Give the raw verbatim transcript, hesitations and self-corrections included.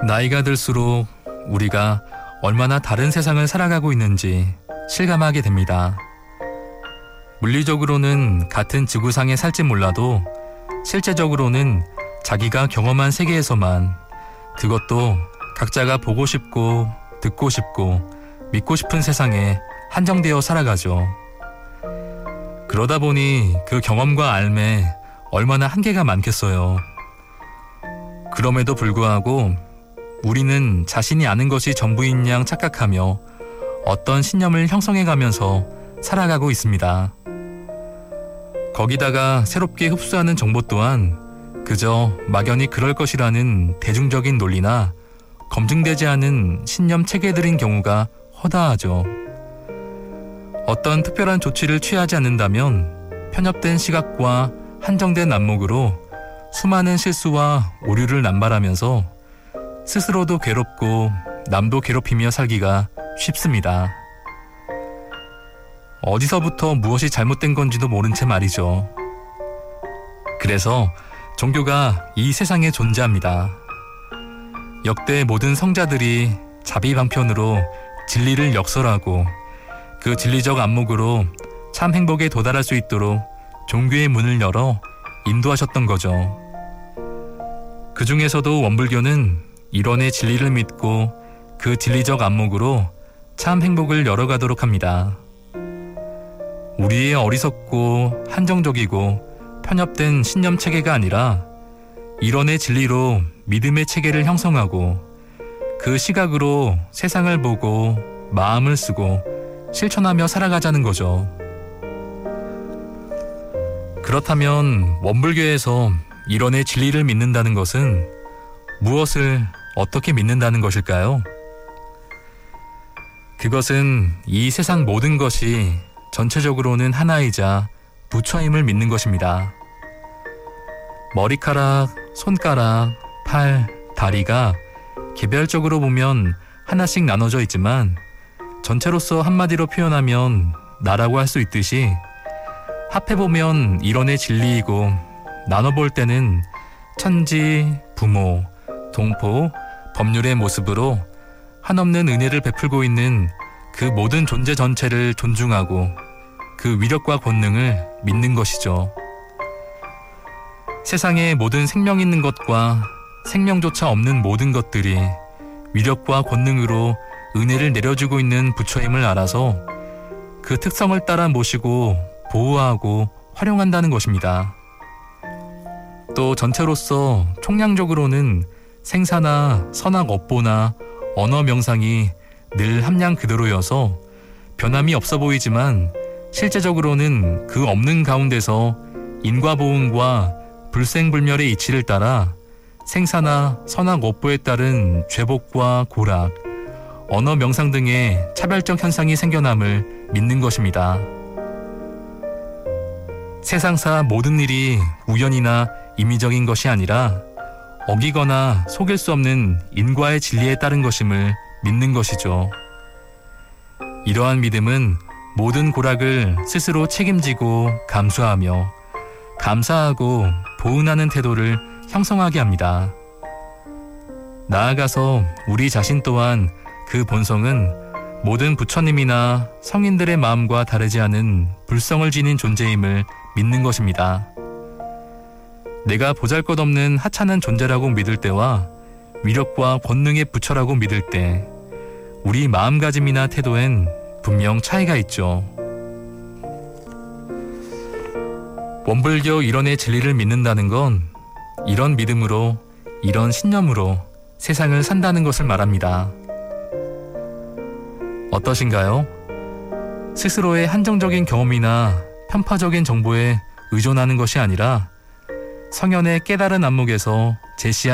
나이가 들수록 우리가 얼마나 다른 세상을 살아가고 있는지 실감하게 됩니다. 물리적으로는 같은 지구상에 살지 몰라도 실제적으로는 자기가 경험한 세계에서만, 그것도 각자가 보고 싶고 듣고 싶고 믿고 싶은 세상에 한정되어 살아가죠. 그러다 보니 그 경험과 삶에 얼마나 한계가 많겠어요. 그럼에도 불구하고 우리는 자신이 아는 것이 전부인 양 착각하며 어떤 신념을 형성해가면서 살아가고 있습니다. 거기다가 새롭게 흡수하는 정보 또한 그저 막연히 그럴 것이라는 대중적인 논리나 검증되지 않은 신념 체계들인 경우가 허다하죠. 어떤 특별한 조치를 취하지 않는다면 편협된 시각과 한정된 안목으로 수많은 실수와 오류를 남발하면서 스스로도 괴롭고 남도 괴롭히며 살기가 쉽습니다. 어디서부터 무엇이 잘못된 건지도 모른 채 말이죠. 그래서 종교가 이 세상에 존재합니다. 역대 모든 성자들이 자비방편으로 진리를 역설하고 그 진리적 안목으로 참 행복에 도달할 수 있도록 종교의 문을 열어 인도하셨던 거죠. 그 중에서도 원불교는 일원의 진리를 믿고 그 진리적 안목으로 참 행복을 열어가도록 합니다. 우리의 어리석고 한정적이고 편협된 신념 체계가 아니라 일원의 진리로 믿음의 체계를 형성하고 그 시각으로 세상을 보고 마음을 쓰고 실천하며 살아가자는 거죠. 그렇다면 원불교에서 일원의 진리를 믿는다는 것은 무엇을 어떻게 믿는다는 것일까요? 그것은 이 세상 모든 것이 전체적으로는 하나이자 부처임을 믿는 것입니다. 머리카락, 손가락, 팔, 다리가 개별적으로 보면 하나씩 나눠져 있지만 전체로서 한마디로 표현하면 나라고 할 수 있듯이 합해보면 일원의 진리이고 나눠볼 때는 천지, 부모, 동포, 법률의 모습으로 한없는 은혜를 베풀고 있는 그 모든 존재 전체를 존중하고 그 위력과 권능을 믿는 것이죠. 세상에 모든 생명 있는 것과 생명조차 없는 모든 것들이 위력과 권능으로 은혜를 내려주고 있는 부처임을 알아서 그 특성을 따라 모시고 보호하고 활용한다는 것입니다. 또 전체로서 총량적으로는 생사나 선악 업보나 언어 명상이 늘 함량 그대로여서 변함이 없어 보이지만 실제적으로는 그 없는 가운데서 인과보응과 불생불멸의 이치를 따라 생사나 선악 업보에 따른 죄복과 고락, 언어 명상 등의 차별적 현상이 생겨남을 믿는 것입니다. 세상사 모든 일이 우연이나 임의적인 것이 아니라 어기거나 속일 수 없는 인과의 진리에 따른 것임을 믿는 것이죠. 이러한 믿음은 모든 고락을 스스로 책임지고 감수하며 감사하고 보은하는 태도를 형성하게 합니다. 나아가서 우리 자신 또한 그 본성은 모든 부처님이나 성인들의 마음과 다르지 않은 불성을 지닌 존재임을 믿는 것입니다. 내가 보잘것없는 하찮은 존재라고 믿을 때와 위력과 권능의 부처라고 믿을 때 우리 마음가짐이나 태도엔 분명 차이가 있죠. 원불교 일원의 진리를 믿는다는 건 이런 믿음으로, 이런 신념으로 세상을 산다는 것을 말합니다. 어떠신가요? 스스로의 한정적인 경험이나 편파적인 정보에 의존하는 것이 아니라 성현의 깨달은 안목에서 제시한